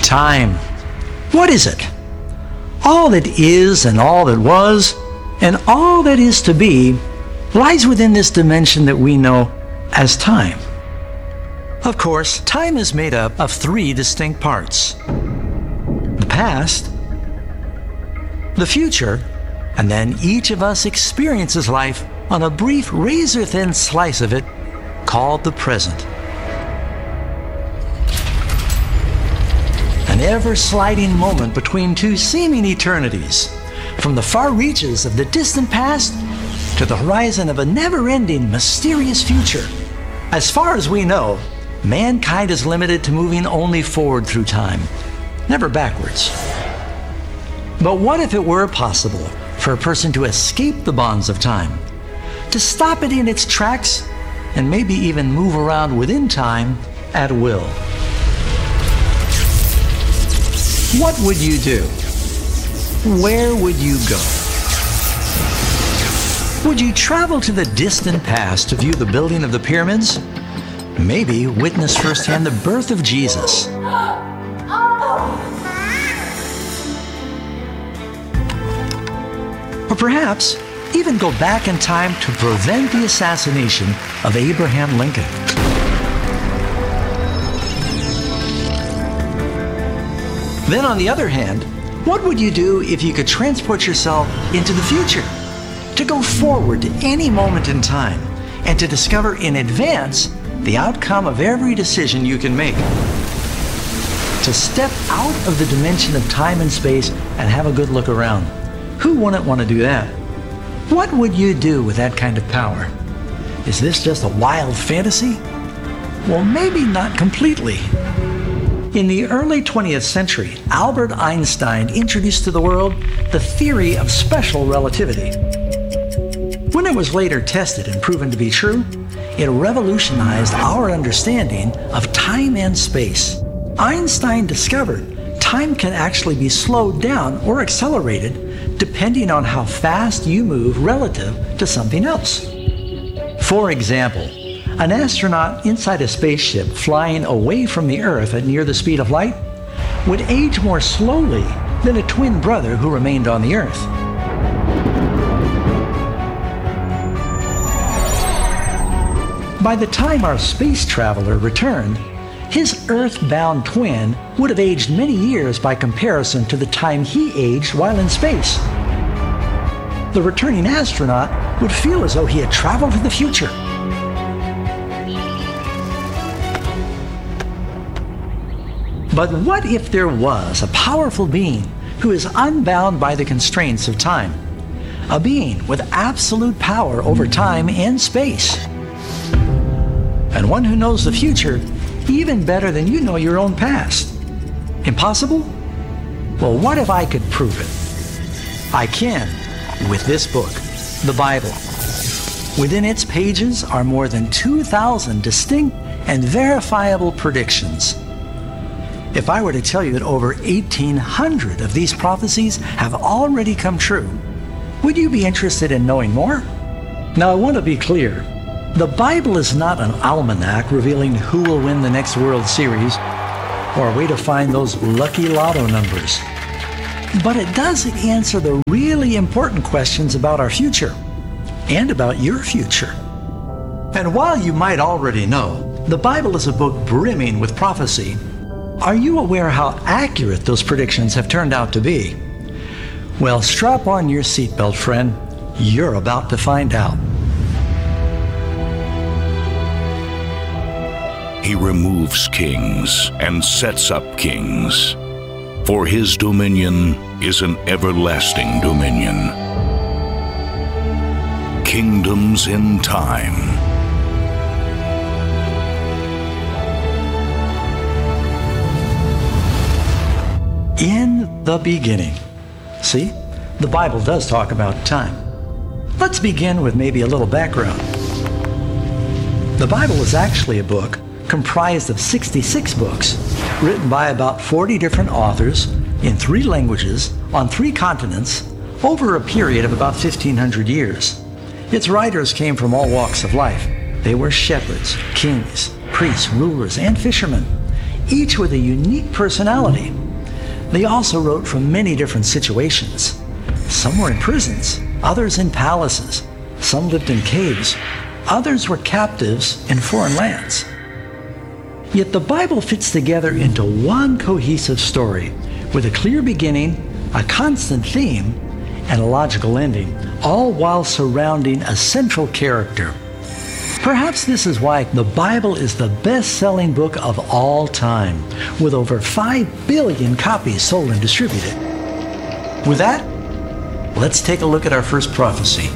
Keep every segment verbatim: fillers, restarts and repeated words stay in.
Time. What is it? All that is and all that was and all that is to be lies within this dimension that we know as time. Of course, time is made up of three distinct parts: the past, the future, and then each of us experiences life on a brief razor-thin slice of it called the present. An ever-sliding moment between two seeming eternities, from the far reaches of the distant past to the horizon of a never-ending, mysterious future. As far as we know, mankind is limited to moving only forward through time, never backwards. But what if it were possible for a person to escape the bonds of time, to stop it in its tracks, and maybe even move around within time at will? What would you do? Where would you go? Would you travel to the distant past to view the building of the pyramids? Maybe witness firsthand the birth of Jesus. Or perhaps even go back in time to prevent the assassination of Abraham Lincoln. Then on the other hand, what would you do if you could transport yourself into the future? To go forward to any moment in time and to discover in advance the outcome of every decision you can make. To step out of the dimension of time and space and have a good look around. Who wouldn't want to do that? What would you do with that kind of power? Is this just a wild fantasy? Well, maybe not completely. In the early twentieth century, Albert Einstein introduced to the world the theory of special relativity. When it was later tested and proven to be true, it revolutionized our understanding of time and space. Einstein discovered time can actually be slowed down or accelerated depending on how fast you move relative to something else. For example, an astronaut inside a spaceship flying away from the Earth at near the speed of light would age more slowly than a twin brother who remained on the Earth. By the time our space traveler returned, his Earth-bound twin would have aged many years by comparison to the time he aged while in space. The returning astronaut would feel as though he had traveled to the future. But what if there was a powerful being who is unbound by the constraints of time? A being with absolute power over time and space. And one who knows the future even better than you know your own past. Impossible? Well, what if I could prove it? I can with this book, the Bible. Within its pages are more than two thousand distinct and verifiable predictions. If I were to tell you that over eighteen hundred of these prophecies have already come true, would you be interested in knowing more? Now, I want to be clear. The Bible is not an almanac revealing who will win the next World Series or a way to find those lucky lotto numbers. But it does answer the really important questions about our future and about your future. And while you might already know, the Bible is a book brimming with prophecy, are you aware how accurate those predictions have turned out to be? Well, strap on your seatbelt, friend. You're about to find out. He removes kings and sets up kings, for his dominion is an everlasting dominion. Kingdoms in time. In the beginning. See, the Bible does talk about time. Let's begin with maybe a little background. The Bible is actually a book comprised of sixty-six books written by about forty different authors in three languages on three continents over a period of about fifteen hundred years. Its writers came from all walks of life. They were shepherds, kings, priests, rulers, and fishermen. each with a unique personality. They also wrote from many different situations. Some were in prisons, others in palaces. Some lived in caves. Others were captives in foreign lands. Yet the Bible fits together into one cohesive story with a clear beginning, a constant theme, and a logical ending, all while surrounding a central character. Perhaps this is why the Bible is the best-selling book of all time, with over five billion copies sold and distributed. With that, let's take a look at our first prophecy.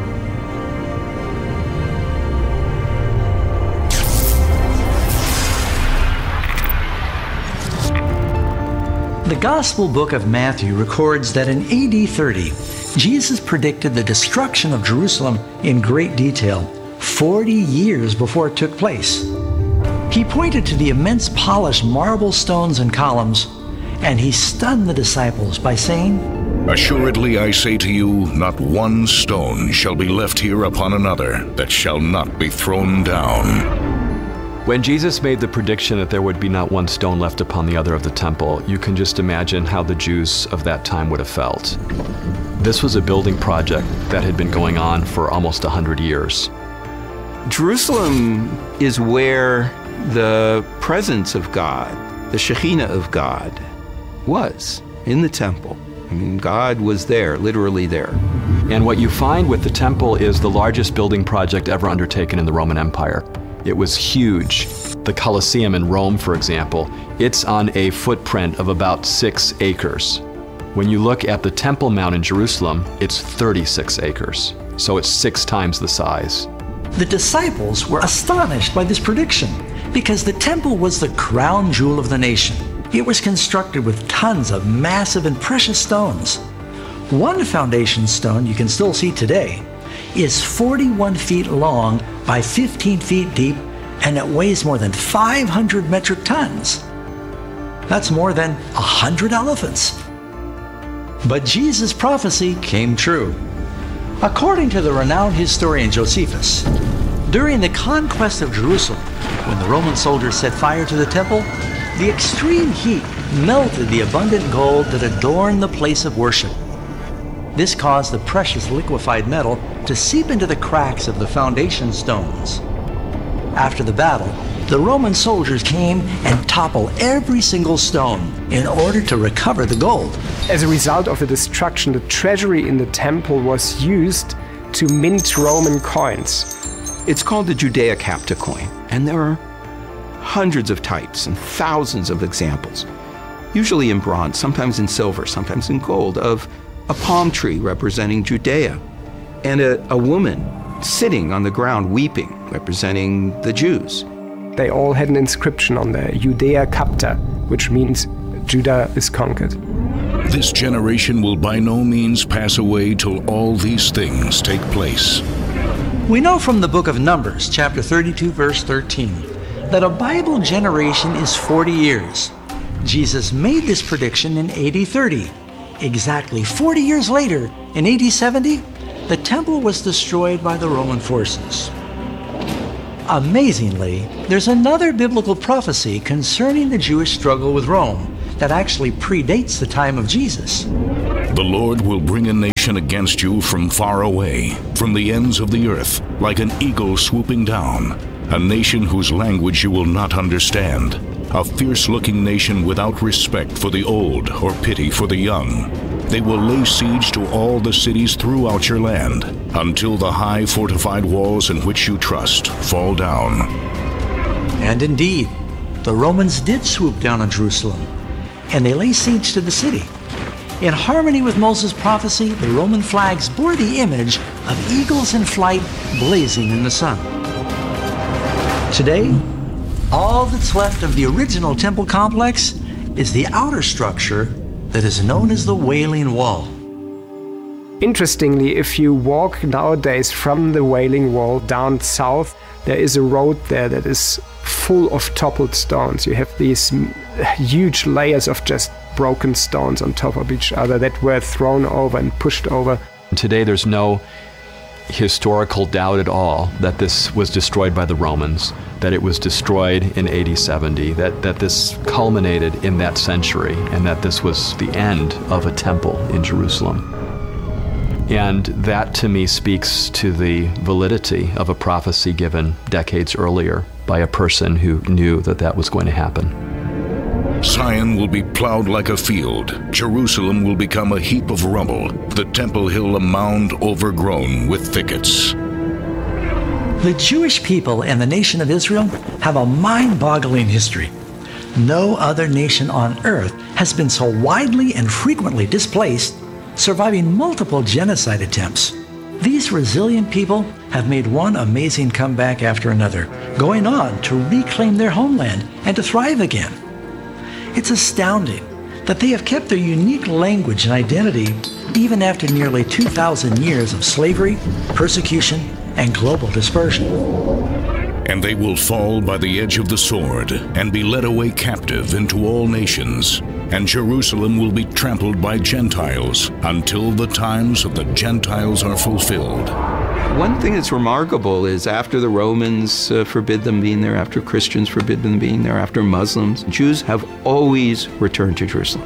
The Gospel book of Matthew records that in A D thirty, Jesus predicted the destruction of Jerusalem in great detail, forty years before it took place. He pointed to the immense polished marble stones and columns, and he stunned the disciples by saying, "Assuredly I say to you, not one stone shall be left here upon another that shall not be thrown down." When Jesus made the prediction that there would be not one stone left upon the other of the temple, you can just imagine how the Jews of that time would have felt. This was a building project that had been going on for almost a hundred years. Jerusalem is where the presence of God, the Shekhinah of God, was in the temple. I mean, God was there, literally there. And what you find with the temple is the largest building project ever undertaken in the Roman Empire. It was huge. The Colosseum in Rome, for example, it's on a footprint of about six acres. When you look at the Temple Mount in Jerusalem, it's thirty-six acres. So it's six times the size. The disciples were astonished by this prediction because the temple was the crown jewel of the nation. It was constructed with tons of massive and precious stones. One foundation stone you can still see today is forty-one feet long by fifteen feet deep, and it weighs more than five hundred metric tons. That's more than one hundred elephants. But Jesus' prophecy came true. According to the renowned historian Josephus, during the conquest of Jerusalem, when the Roman soldiers set fire to the temple, the extreme heat melted the abundant gold that adorned the place of worship. This caused the precious liquefied metal to seep into the cracks of the foundation stones. After the battle, the Roman soldiers came and toppled every single stone in order to recover the gold. As a result of the destruction, the treasury in the temple was used to mint Roman coins. It's called the Judea Capta coin, and there are hundreds of types and thousands of examples, usually in bronze, sometimes in silver, sometimes in gold, of a palm tree representing Judea, and a, a woman sitting on the ground weeping, representing the Jews. They all had an inscription on there, Judea Capta, which means Judah is conquered. This generation will by no means pass away till all these things take place. We know from the book of Numbers, chapter thirty-two, verse thirteen, that a Bible generation is forty years. Jesus made this prediction in A D thirty. Exactly forty years later, in A D seventy, the temple was destroyed by the Roman forces. Amazingly, there's another biblical prophecy concerning the Jewish struggle with Rome that actually predates the time of Jesus. The Lord will bring a nation against you from far away, from the ends of the earth, like an eagle swooping down, a nation whose language you will not understand, a fierce-looking nation without respect for the old or pity for the young. They will lay siege to all the cities throughout your land, until the high fortified walls in which you trust fall down. And indeed, the Romans did swoop down on Jerusalem, and they lay siege to the city. In harmony with Moses' prophecy, the Roman flags bore the image of eagles in flight blazing in the sun. Today, all that's left of the original temple complex is the outer structure that is known as the Wailing Wall. Interestingly, if you walk nowadays from the Wailing Wall down south, there is a road there that is full of toppled stones. You have these huge layers of just broken stones on top of each other that were thrown over and pushed over. Today there's no historical doubt at all that this was destroyed by the Romans. that it was destroyed in A D seventy, that, that this culminated in that century, and that this was the end of a temple in Jerusalem. And that, to me, speaks to the validity of a prophecy given decades earlier by a person who knew that that was going to happen. Zion will be plowed like a field. Jerusalem will become a heap of rubble. The Temple Hill a mound overgrown with thickets. The Jewish people and the nation of Israel have a mind-boggling history. No other nation on earth has been so widely and frequently displaced, surviving multiple genocide attempts. These resilient people have made one amazing comeback after another, going on to reclaim their homeland and to thrive again. It's astounding that they have kept their unique language and identity even after nearly two thousand years of slavery, persecution, and global dispersion. And they will fall by the edge of the sword and be led away captive into all nations. And Jerusalem will be trampled by Gentiles until the times of the Gentiles are fulfilled. One thing that's remarkable is after the Romans uh, forbid them being there, after Christians forbid them being there, after Muslims, Jews have always returned to Jerusalem.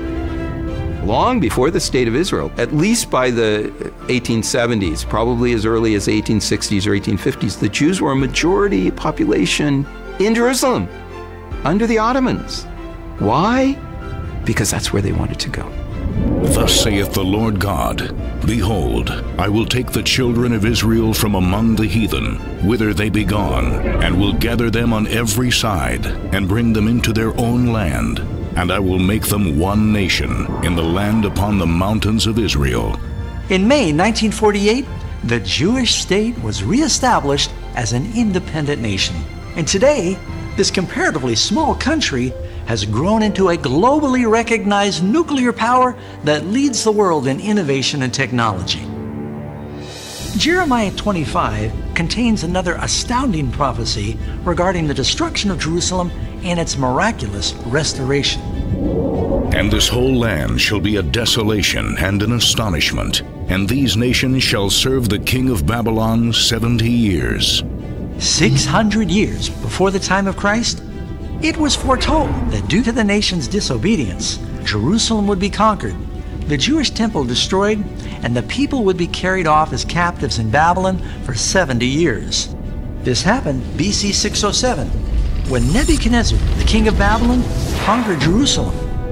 Long before the State of Israel, at least by the eighteen seventies, probably as early as eighteen sixties or eighteen fifties, the Jews were a majority population in Jerusalem under the Ottomans. Why? Because that's where they wanted to go. Thus saith the Lord God, Behold, I will take the children of Israel from among the heathen, whither they be gone, and will gather them on every side, and bring them into their own land. And I will make them one nation in the land upon the mountains of Israel. In May nineteen forty-eight, the Jewish state was reestablished as an independent nation. And today, this comparatively small country has grown into a globally recognized nuclear power that leads the world in innovation and technology. Jeremiah twenty-five contains another astounding prophecy regarding the destruction of Jerusalem and its miraculous restoration. And this whole land shall be a desolation and an astonishment, and these nations shall serve the king of Babylon seventy years. six hundred years before the time of Christ, it was foretold that due to the nation's disobedience, Jerusalem would be conquered, the Jewish temple destroyed, and the people would be carried off as captives in Babylon for seventy years. This happened B C six oh seven, when Nebuchadnezzar, the king of Babylon, conquered Jerusalem.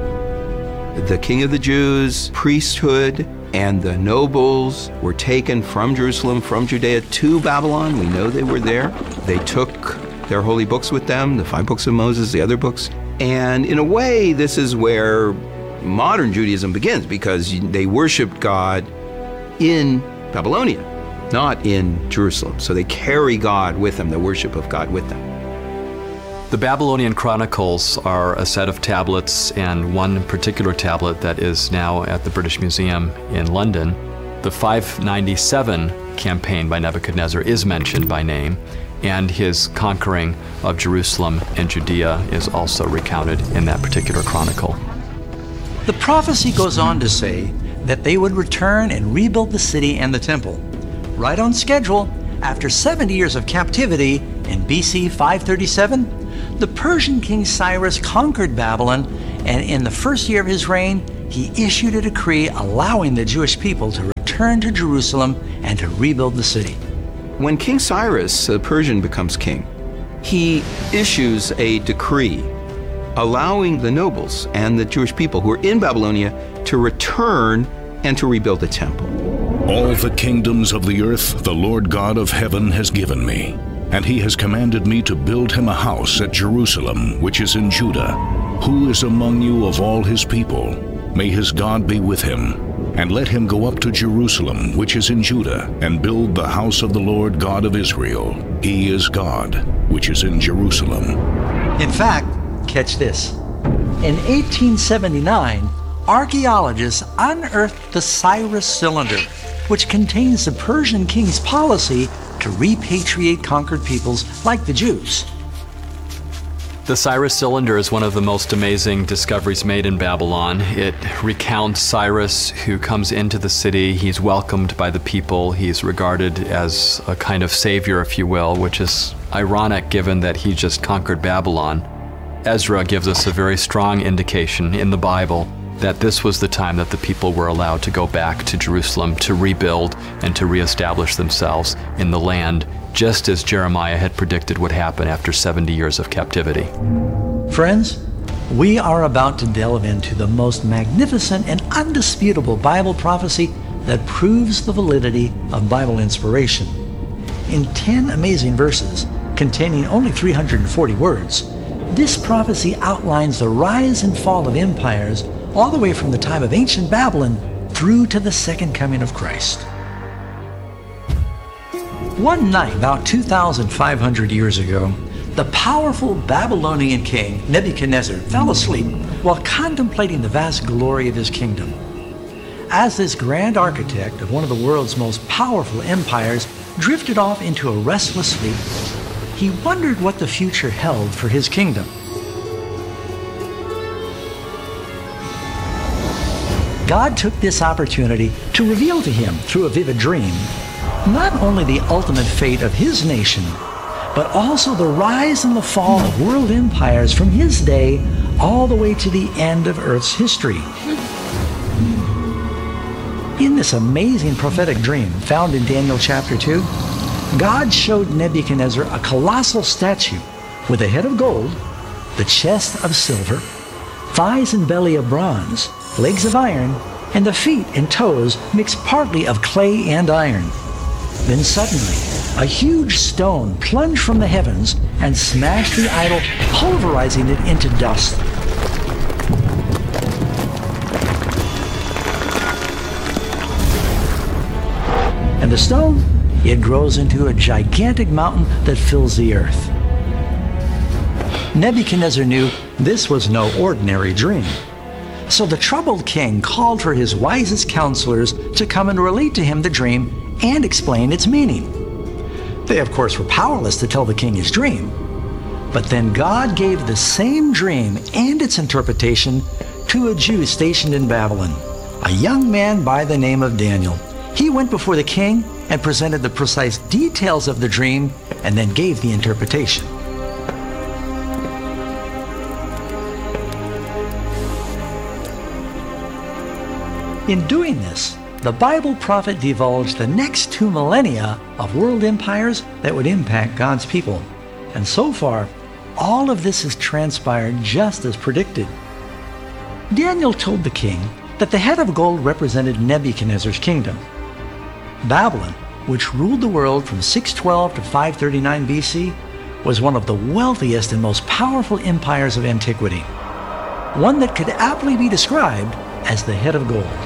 The king of the Jews, priesthood, and the nobles were taken from Jerusalem, from Judea to Babylon. We know they were there. They took their holy books with them, the five books of Moses, the other books. And in a way, this is where modern Judaism begins, because they worshiped God in Babylonia, not in Jerusalem. So they carry God with them, the worship of God with them. The Babylonian Chronicles are a set of tablets, and one particular tablet that is now at the British Museum in London. The five ninety-seven campaign by Nebuchadnezzar is mentioned by name, and his conquering of Jerusalem and Judea is also recounted in that particular chronicle. The prophecy goes on to say that they would return and rebuild the city and the temple. Right on schedule, after seventy years of captivity in B C five thirty-seven, the Persian king Cyrus conquered Babylon, and in the first year of his reign, he issued a decree allowing the Jewish people to return to Jerusalem and to rebuild the city. When King Cyrus, the Persian, becomes king, he issues a decree allowing the nobles and the Jewish people who are in Babylonia to return and to rebuild the temple. All the kingdoms of the earth the Lord God of heaven has given me, and he has commanded me to build him a house at Jerusalem, which is in Judah. Who is among you of all his people? May his God be with him. And let him go up to Jerusalem, which is in Judah, and build the house of the Lord God of Israel. He is God, which is in Jerusalem. In fact, catch this. In eighteen seventy-nine, archaeologists unearthed the Cyrus cylinder, which contains the Persian king's policy to repatriate conquered peoples like the Jews. The Cyrus cylinder is one of the most amazing discoveries made in Babylon. It recounts Cyrus, who comes into the city. He's welcomed by the people. He's regarded as a kind of savior, if you will, which is ironic given that he just conquered Babylon. Ezra gives us a very strong indication in the Bible that this was the time that the people were allowed to go back to Jerusalem to rebuild and to reestablish themselves in the land, just as Jeremiah had predicted would happen after seventy years of captivity. Friends, we are about to delve into the most magnificent and undisputable Bible prophecy that proves the validity of Bible inspiration. In ten amazing verses, containing only three hundred forty words, this prophecy outlines the rise and fall of empires all the way from the time of ancient Babylon through to the second coming of Christ. One night, about two thousand five hundred years ago, the powerful Babylonian king Nebuchadnezzar fell asleep while contemplating the vast glory of his kingdom. As this grand architect of one of the world's most powerful empires drifted off into a restless sleep, he wondered what the future held for his kingdom. God took this opportunity to reveal to him through a vivid dream not only the ultimate fate of his nation, but also the rise and the fall of world empires from his day all the way to the end of Earth's history. In this amazing prophetic dream found in Daniel chapter two, God showed Nebuchadnezzar a colossal statue with a head of gold, the chest of silver, thighs and belly of bronze, legs of iron, and the feet and toes mixed partly of clay and iron. Then suddenly, a huge stone plunged from the heavens and smashed the idol, pulverizing it into dust. And the stone, it grows into a gigantic mountain that fills the earth. Nebuchadnezzar knew this was no ordinary dream. So the troubled king called for his wisest counselors to come and relate to him the dream and explain its meaning. They, of course, were powerless to tell the king his dream. But then God gave the same dream and its interpretation to a Jew stationed in Babylon, a young man by the name of Daniel. He went before the king and presented the precise details of the dream and then gave the interpretation. In doing this, the Bible prophet divulged the next two millennia of world empires that would impact God's people. And so far, all of this has transpired just as predicted. Daniel told the king that the head of gold represented Nebuchadnezzar's kingdom. Babylon, which ruled the world from six twelve to five thirty-nine B C, was one of the wealthiest and most powerful empires of antiquity, one that could aptly be described as the head of gold.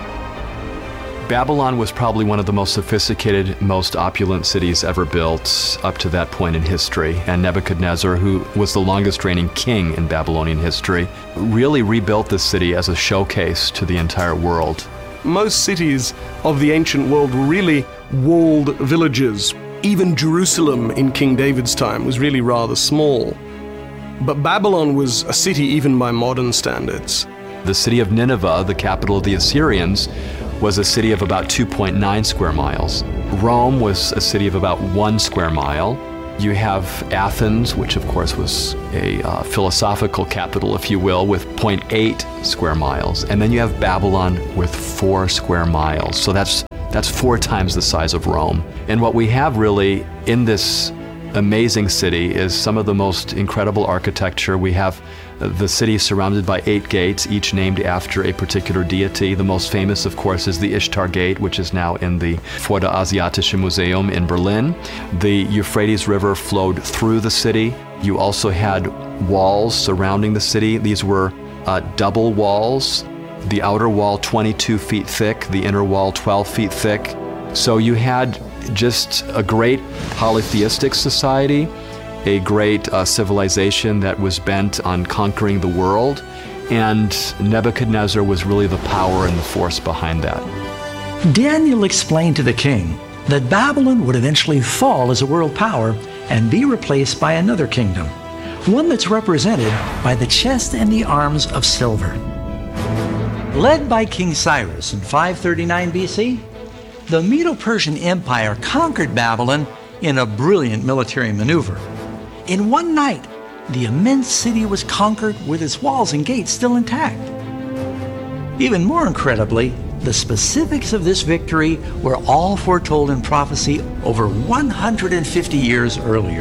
Babylon was probably one of the most sophisticated, most opulent cities ever built up to that point in history. And Nebuchadnezzar, who was the longest reigning king in Babylonian history, really rebuilt this city as a showcase to the entire world. Most cities of the ancient world were really walled villages. Even Jerusalem in King David's time was really rather small. But Babylon was a city even by modern standards. The city of Nineveh, the capital of the Assyrians, was a city of about two point nine square miles. Rome was a city of about one square mile. You have Athens, which of course was a uh, philosophical capital, if you will, with zero point eight square miles. And then you have Babylon with four square miles. So that's that's four times the size of Rome. And what we have really in this amazing city is some of the most incredible architecture. We have the city surrounded by eight gates, each named after a particular deity. The most famous, of course, is the Ishtar Gate, which is now in the Vorderasiatische Museum in Berlin. The Euphrates River flowed through the city. You also had walls surrounding the city. These were uh, double walls. The outer wall twenty-two feet thick, the inner wall twelve feet thick. So you had just a great polytheistic society, a great uh, civilization that was bent on conquering the world, and Nebuchadnezzar was really the power and the force behind that. Daniel explained to the king that Babylon would eventually fall as a world power and be replaced by another kingdom, one that's represented by the chest and the arms of silver. Led by King Cyrus in five thirty-nine B C, the Medo-Persian Empire conquered Babylon in a brilliant military maneuver. In one night, the immense city was conquered with its walls and gates still intact. Even more incredibly, the specifics of this victory were all foretold in prophecy over one hundred fifty years earlier.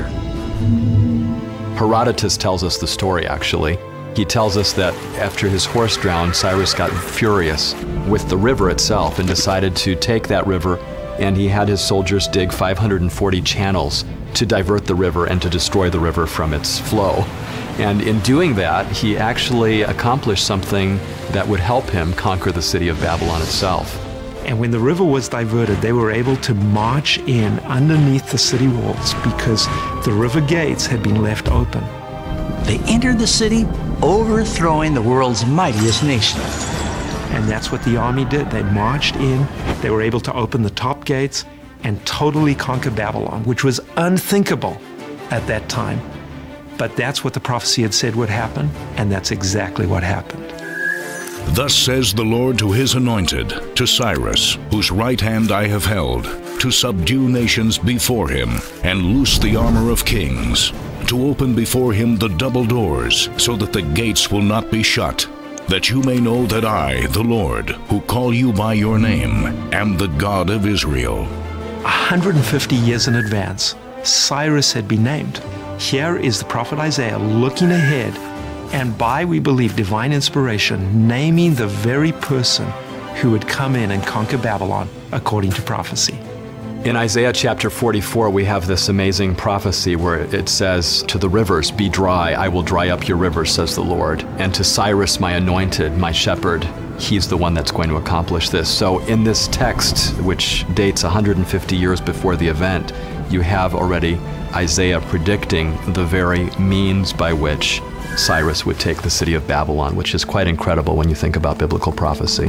Herodotus tells us the story, actually. He tells us that after his horse drowned, Cyrus got furious with the river itself and decided to take that river, and he had his soldiers dig five hundred forty channels to divert the river and to destroy the river from its flow. And in doing that, he actually accomplished something that would help him conquer the city of Babylon itself. And when the river was diverted, they were able to march in underneath the city walls because the river gates had been left open. They entered the city, overthrowing the world's mightiest nation. And that's what the army did. They marched in, they were able to open the top gates and totally conquer Babylon, which was unthinkable at that time. But that's what the prophecy had said would happen, and that's exactly what happened. Thus says the Lord to his anointed, to Cyrus, whose right hand I have held, to subdue nations before him, and loose the armor of kings, to open before him the double doors, so that the gates will not be shut, that you may know that I, the Lord, who call you by your name, am the God of Israel. one hundred fifty years in advance, Cyrus had been named. Here is the prophet Isaiah looking ahead, and by, we believe, divine inspiration, naming the very person who would come in and conquer Babylon according to prophecy. In Isaiah chapter forty-four, we have this amazing prophecy where it says, to the rivers, be dry, I will dry up your rivers, says the Lord. And to Cyrus, my anointed, my shepherd, he's the one that's going to accomplish this. So in this text, which dates one hundred fifty years before the event, you have already Isaiah predicting the very means by which Cyrus would take the city of Babylon, which is quite incredible when you think about biblical prophecy.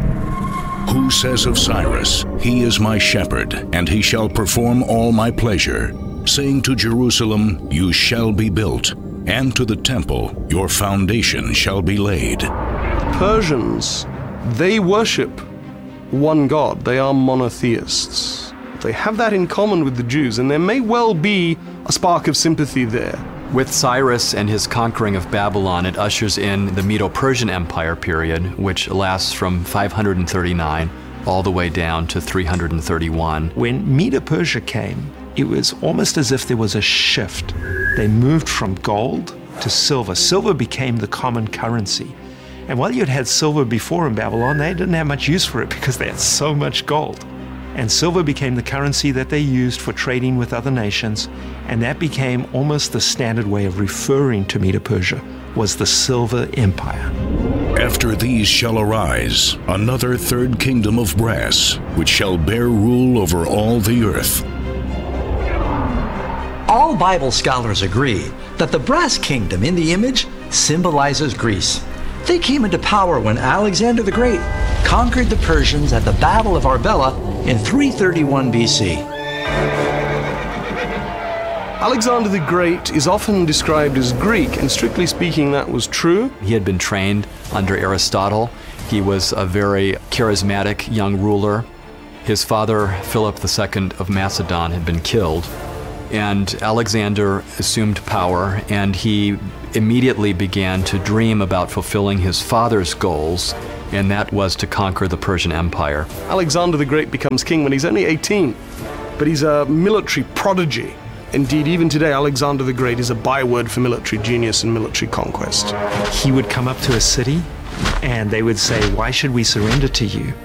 Who says of Cyrus, he is my shepherd, and he shall perform all my pleasure, saying to Jerusalem, you shall be built, and to the temple, your foundation shall be laid. Persians, they worship one God. They are monotheists. They have that in common with the Jews, and there may well be a spark of sympathy there. With Cyrus and his conquering of Babylon, it ushers in the Medo-Persian Empire period, which lasts from five hundred thirty-nine all the way down to three hundred thirty-one. When Medo-Persia came, it was almost as if there was a shift. They moved from gold to silver. Silver became the common currency. And while you'd had silver before in Babylon, they didn't have much use for it because they had so much gold. And silver became the currency that they used for trading with other nations, and that became almost the standard way of referring to Medo-Persia, was the Silver Empire. After these shall arise another third kingdom of brass, which shall bear rule over all the earth. All Bible scholars agree that the brass kingdom in the image symbolizes Greece. They came into power when Alexander the Great conquered the Persians at the Battle of Arbela in three thirty-one B C. Alexander the Great is often described as Greek, and strictly speaking, that was true. He had been trained under Aristotle. He was a very charismatic young ruler. His father, Philip the Second of Macedon, had been killed, and Alexander assumed power, and he immediately began to dream about fulfilling his father's goals, and that was to conquer the Persian Empire. Alexander the Great becomes king when he's only eighteen, but he's a military prodigy. Indeed, even today, Alexander the Great is a byword for military genius and military conquest. He would come up to a city, and they would say, why should we surrender to you?